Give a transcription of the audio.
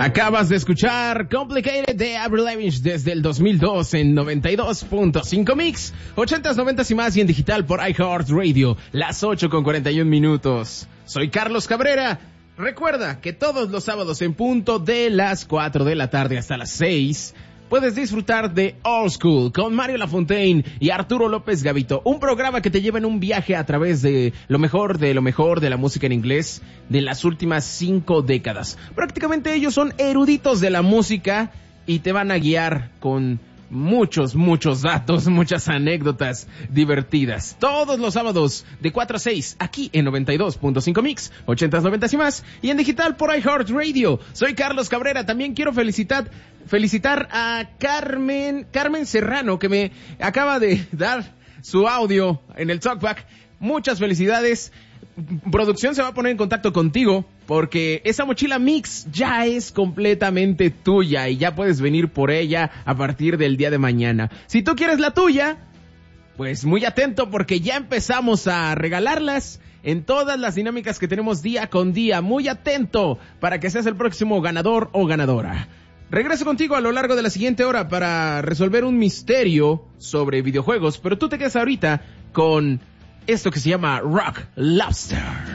Acabas de escuchar Complicated de Avril Lavigne desde el 2002 en 92.5 Mix, 80s, 90s y más, y en digital por iHeartRadio, las 8:41. Soy Carlos Cabrera. Recuerda que todos los sábados en punto de las 4 de la tarde hasta las 6 puedes disfrutar de Old School con Mario Lafontaine y Arturo López Gavito, un programa que te lleva en un viaje a través de lo mejor de la música en inglés de las últimas 5 décadas. Prácticamente ellos son eruditos de la música y te van a guiar con muchos datos, muchas anécdotas divertidas. Todos los sábados de 4 a 6, aquí en 92.5 Mix, 80s, 90s y más, y en digital por iHeartRadio. Soy Carlos Cabrera. También quiero felicitar a Carmen Serrano, que me acaba de dar su audio en el Talkback. Muchas felicidades. Producción se va a poner en contacto contigo porque esa mochila Mix ya es completamente tuya y ya puedes venir por ella a partir del día de mañana. Si tú quieres la tuya, pues muy atento porque ya empezamos a regalarlas en todas las dinámicas que tenemos día con día. Muy atento para que seas el próximo ganador o ganadora. Regreso contigo a lo largo de la siguiente hora para resolver un misterio sobre videojuegos, pero tú te quedas ahorita con esto que se llama Rock Lobster.